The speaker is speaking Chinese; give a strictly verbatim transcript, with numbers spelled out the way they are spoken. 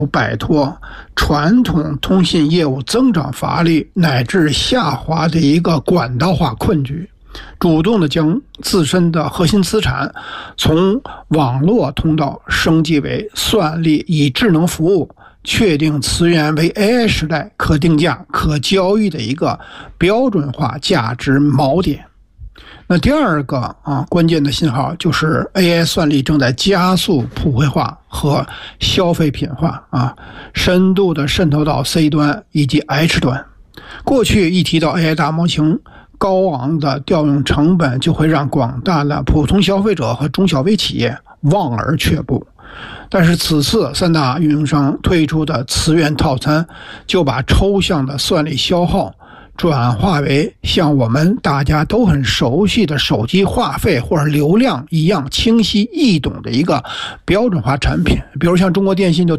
摆脱传统通信业务增长乏力乃至下滑的一个管道化困局，主动的将自身的核心资产从网络通道升级为算力与智能服务，确定词源为 A I 时代可定价、可交易的一个标准化价值锚点。那第二个啊关键的信号就是 A I 算力正在加速普惠化和消费品化啊，深度的渗透到 C 端以及 H 端。过去一提到 A I 大模型，高昂的调用成本就会让广大的普通消费者和中小微企业望而却步。但是此次三大运营商推出的词源套餐，就把抽象的算力消耗转化为像我们大家都很熟悉的手机话费或者流量一样清晰易懂的一个标准化产品。比如像中国电信就